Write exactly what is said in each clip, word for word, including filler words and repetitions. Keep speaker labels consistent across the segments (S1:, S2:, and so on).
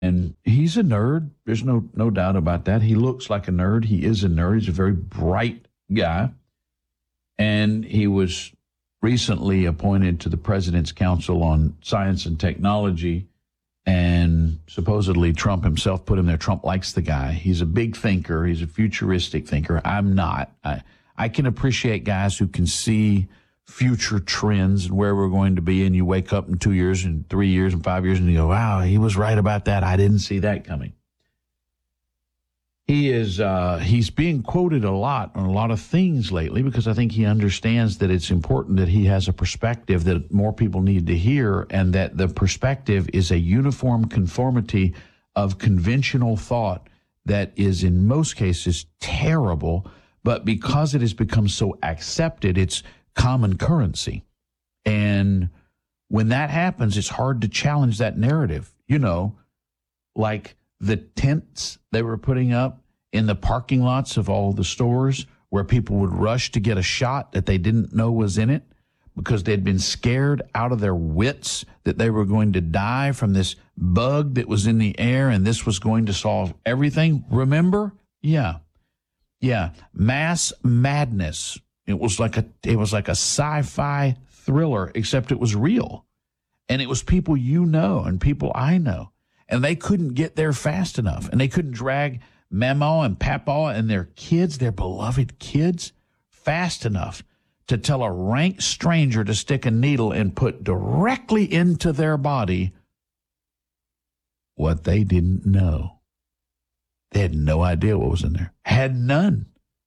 S1: And he's a nerd. There's no no doubt about that. He looks like a nerd. He is a nerd. He's a very bright guy. And he was recently appointed to the President's Council on Science and Technology. And supposedly Trump himself put him there. Trump likes the guy. He's a big thinker. He's a futuristic thinker. I'm not. I, I can appreciate guys who can see future trends and where we're going to be, and you wake up in two years and three years and five years and you go, wow, he was right about that. I didn't see that coming. He is, uh, he's being quoted a lot on a lot of things lately because I think he understands that it's important that he has a perspective that more people need to hear, and that the perspective is a uniform conformity of conventional thought that is in most cases terrible, but because it has become so accepted, it's common currency. And when that happens, it's hard to challenge that narrative. You know, like the tents they were putting up in the parking lots of all the stores where people would rush to get a shot that they didn't know was in it because they'd been scared out of their wits that they were going to die from this bug that was in the air and this was going to solve everything. Remember? Yeah. Yeah. Mass madness. It was like a it was like a sci-fi thriller, except it was real. And it was people you know and people I know. And they couldn't get there fast enough. And they couldn't drag Mama and Papa and their kids, their beloved kids, fast enough to tell a rank stranger to stick a needle and put directly into their body what they didn't know. They had no idea what was in there. Had none.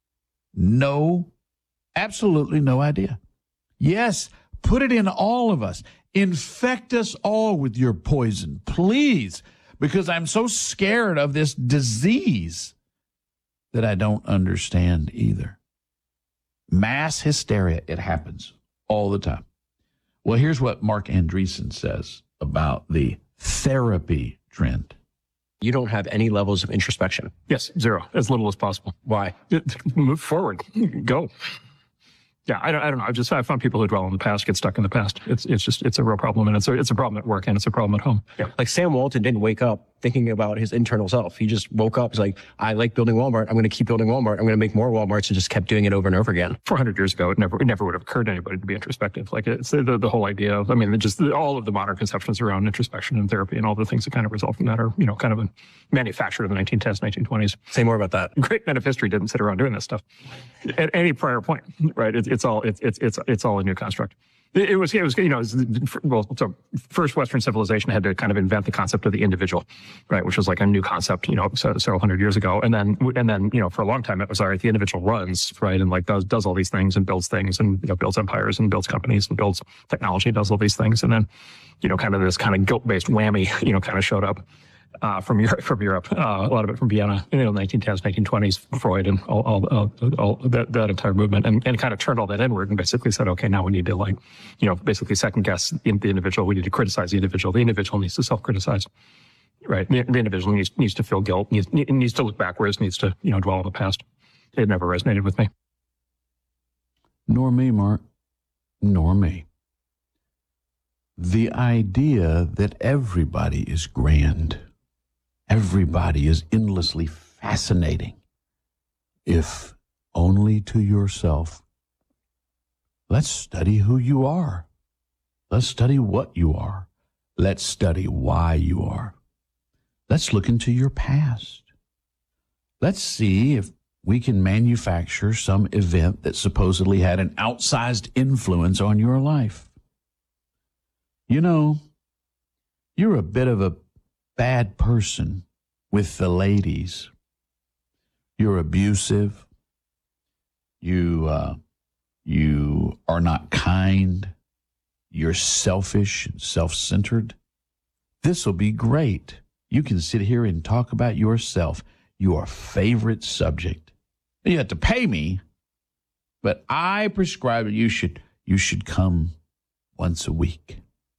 S1: No Absolutely no idea. Yes, put it in all of us. Infect us all with your poison, please, because I'm so scared of this disease that I don't understand either. Mass hysteria, it happens all the time. Well, here's what Mark Andreessen says about the therapy trend.
S2: You don't have any levels of introspection.
S3: Yes, zero, as little as possible.
S2: Why?
S3: Move forward, go. Yeah, I don't, I don't know. I just I found people who dwell in the past get stuck in the past. It's it's just it's a real problem, and it's a it's a problem at work, and it's a problem at home.
S2: Yeah. Like Sam Walton didn't wake up thinking about his internal self. He just woke up. He's like, I like building Walmart. I'm going to keep building Walmart. I'm going to make more Walmarts, and just kept doing it over and over again.
S3: four hundred years ago, it never it never would have occurred to anybody to be introspective. Like it's the the, the whole idea of I mean, just the, all of the modern conceptions around introspection and therapy and all the things that kind of result from that are you know kind of manufactured in the nineteen tens, nineteen twenties.
S2: Say more about that.
S3: Great men of history didn't sit around doing this stuff at any prior point, right? It, it's all it's it's it's it's all a new construct. It, it was it was you know it was, well so first Western civilization had to kind of invent the concept of the individual, right? Which was like a new concept, you know, so, several hundred years ago, and then and then you know for a long time it was all right. The individual runs, right, and like does does all these things and builds things and you know builds empires and builds companies and builds technology, does all these things, and then you know kind of this kind of guilt based whammy, you know, kind of showed up. Uh, from Europe, from Europe, uh, a lot of it from Vienna, you know, nineteen tens, nineteen twenties, Freud, and all, all, all, all that, that entire movement, and, and kind of turned all that inward and basically said, okay, now we need to like, you know, basically second guess the, the individual. We need to criticize the individual. The individual needs to self-criticize, right? The, the individual needs needs to feel guilt, needs needs to look backwards, needs to you know dwell on the past. It never resonated with me.
S1: Nor me, Mark. Nor me. The idea that everybody is grand. Everybody is endlessly fascinating, if only to yourself. Let's study who you are. Let's study what you are. Let's study why you are. Let's look into your past. Let's see if we can manufacture some event that supposedly had an outsized influence on your life. You know, you're a bit of a bad person with the ladies. You're abusive. You uh, you are not kind. You're selfish and self-centered. This will be great. You can sit here and talk about yourself, your favorite subject. You have to pay me, but I prescribe that you should you should come once a week.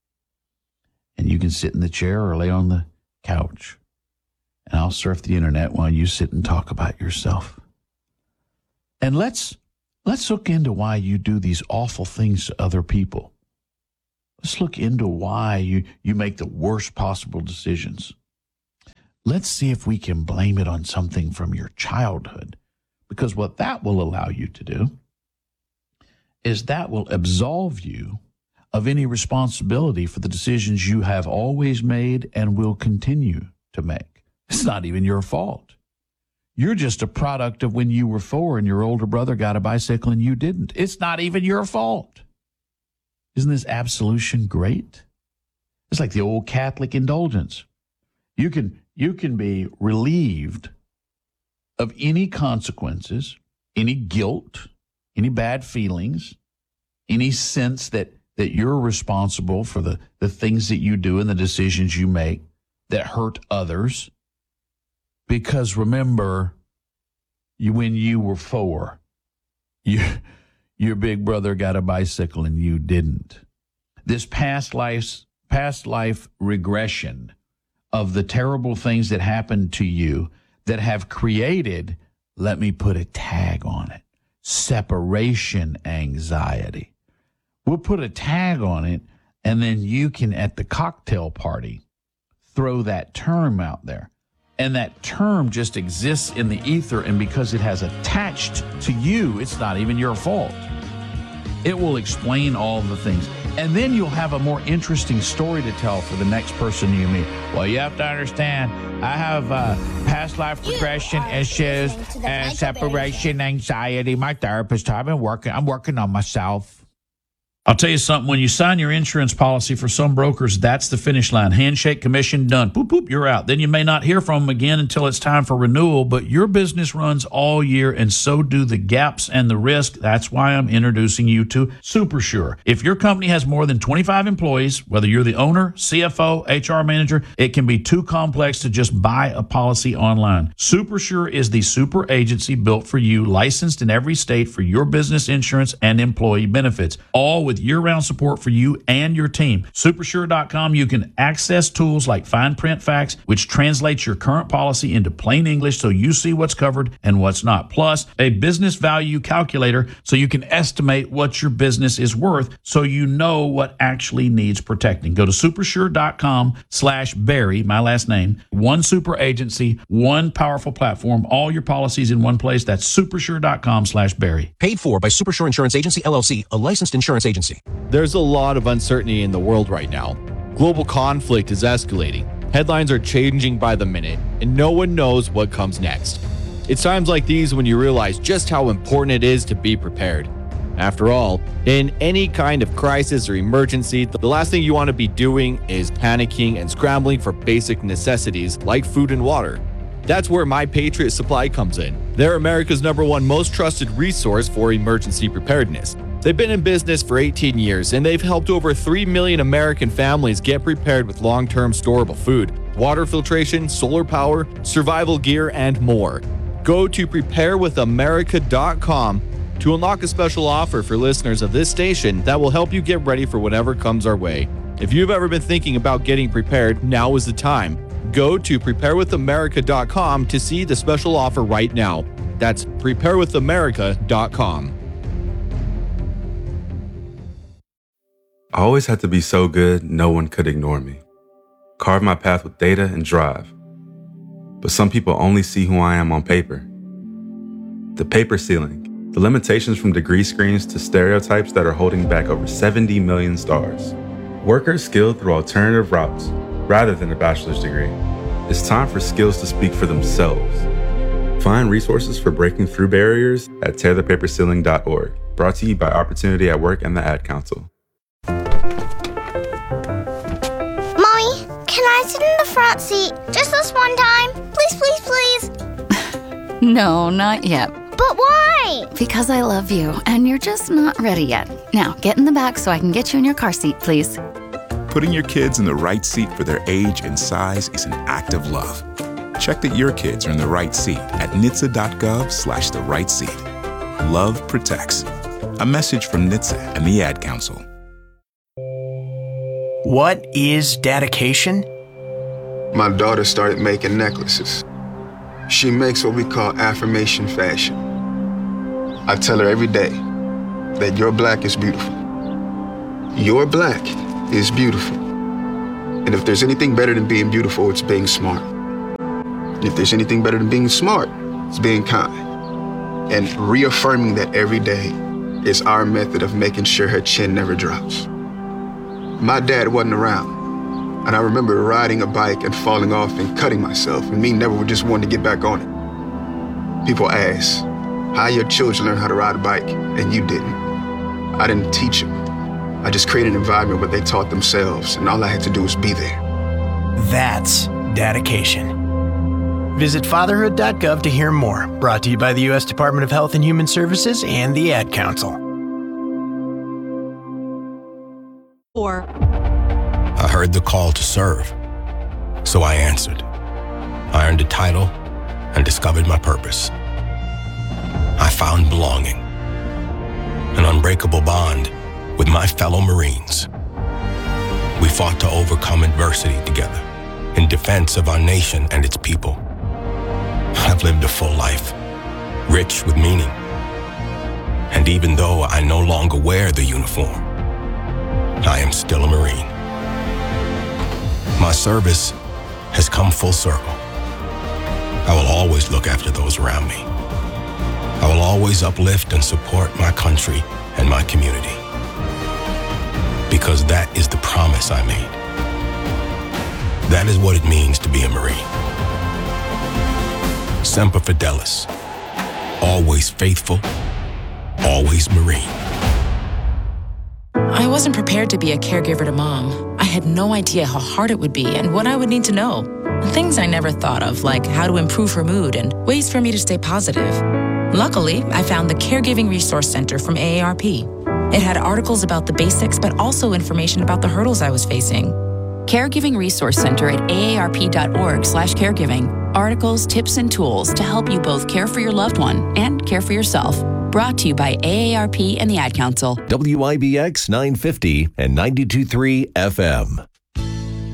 S1: And you can sit in the chair or lay on the couch, and I'll surf the internet while you sit and talk about yourself. And let's let's look into why you do these awful things to other people. Let's look into why you, you make the worst possible decisions. let's see if we can blame it on something from your childhood. Because what that will allow you to do is that will absolve you of any responsibility for the decisions you have always made and will continue to make. It's not even your fault. You're just a product of when you were four and your older brother got a bicycle and you didn't. It's not even your fault. Isn't this absolution great? It's like the old Catholic indulgence. You can, you can be relieved of any consequences, any guilt, any bad feelings, any sense that, that you're responsible for the, the things that you do and the decisions you make that hurt others. Because remember, you, when you were four, you, your big brother got a bicycle and you didn't. This past life's, past life regression of the terrible things that happened to you that have created, let me put a tag on it, separation anxiety. We'll put a tag on it, and then you can, at the cocktail party, throw that term out there. And that term just exists in the ether, and because it has attached to you, it's not even your fault. It will explain all the things. And then you'll have a more interesting story to tell for the next person you meet. Well, you have to understand, I have uh, past life regression issues and separation anxiety. My therapist, I've been working, I'm working on myself. I'll tell you something, when you sign your insurance policy for some brokers, that's the finish line. Handshake, commission, done. Boop, boop, you're out. Then you may not hear from them again until it's time for renewal, but your business runs all year, and so do the gaps and the risk. That's why I'm introducing you to SuperSure. If your company has more than twenty-five employees, whether you're the owner, C F O, H R manager, it can be too complex to just buy a policy online. SuperSure is the super agency built for you, licensed in every state for your business insurance and employee benefits, all with year-round support for you and your team. Supersure dot com, you can access tools like fine print facts, which translates your current policy into plain English so you see what's covered and what's not. Plus, a business value calculator so you can estimate what your business is worth so you know what actually needs protecting. Go to supersure dot com slash Barry, my last name. One super agency, one powerful platform, all your policies in one place. That's supersure dot com slash Barry.
S4: Paid for by Supersure Insurance Agency, L L C, a licensed insurance agency.
S5: There's a lot of uncertainty in the world right now. Global conflict is escalating. Headlines are changing by the minute, and no one knows what comes next. It's times like these when you realize just how important it is to be prepared. After all, in any kind of crisis or emergency, the last thing you want to be doing is panicking and scrambling for basic necessities like food and water. That's where My Patriot Supply comes in. They're America's number one most trusted resource for emergency preparedness. They've been in business for eighteen years, and they've helped over three million American families get prepared with long-term storable food, water filtration, solar power, survival gear, and more. Go to prepare with america dot com to unlock a special offer for listeners of this station that will help you get ready for whatever comes our way. If you've ever been thinking about getting prepared, now is the time. Go to prepare with america dot com to see the special offer right now. That's prepare with america dot com.
S6: I always had to be so good, no one could ignore me. Carve my path with data and drive. But some people only see who I am on paper. The paper ceiling, the limitations from degree screens to stereotypes that are holding back over seventy million stars. Workers skilled through alternative routes, rather than a bachelor's degree. It's time for skills to speak for themselves. Find resources for breaking through barriers at tear the paper ceiling dot org. Brought to you by Opportunity at Work and the Ad Council.
S7: Can I sit in the front seat just this one time? Please, please, please.
S8: No, not yet.
S7: But why?
S8: Because I love you, and you're just not ready yet. Now, get in the back so I can get you in your car seat, please.
S9: Putting your kids in the right seat for their age and size is an act of love. Check that your kids are in the right seat at N H T S A dot gov slash the right seat. Love protects. A message from N H T S A and the Ad Council.
S4: What is dedication?
S10: My daughter started making necklaces. She makes what we call affirmation fashion. I tell her every day that your black is beautiful. Your black is beautiful. And if there's anything better than being beautiful, it's being smart. And if there's anything better than being smart, it's being kind. And reaffirming that every day is our method of making sure her chin never drops. My dad wasn't around, and I remember riding a bike and falling off and cutting myself, and me never just wanting to get back on it. People ask, how your children learn how to ride a bike, and you didn't. I didn't teach them. I just created an environment where they taught themselves, and all I had to do was be there.
S11: That's dedication. Visit fatherhood dot gov to hear more. Brought to you by the U S Department of Health and Human Services and the Ad Council.
S12: Or
S13: I heard the call to serve, so I answered. I earned a title and discovered my purpose. I found belonging, an unbreakable bond with my fellow Marines. We fought to overcome adversity together in defense of our nation and its people. I've lived a full life, rich with meaning. And even though I no longer wear the uniform, I am still a Marine. My service has come full circle. I will always look after those around me. I will always uplift and support my country and my community. Because that is the promise I made. That is what it means to be a Marine. Semper Fidelis. Always faithful, always Marine.
S14: I wasn't prepared to be a caregiver to Mom. I had no idea how hard it would be and what I would need to know. Things I never thought of, like how to improve her mood and ways for me to stay positive. Luckily, I found the Caregiving Resource Center from A A R P. It had articles about the basics, but also information about the hurdles I was facing.
S15: Caregiving Resource Center at A A R P dot org slash caregiving. Articles, tips, and tools to help you both care for your loved one and care for yourself. Brought to you by A A R P and the Ad Council.
S16: W I B X nine fifty and ninety-two point three F M.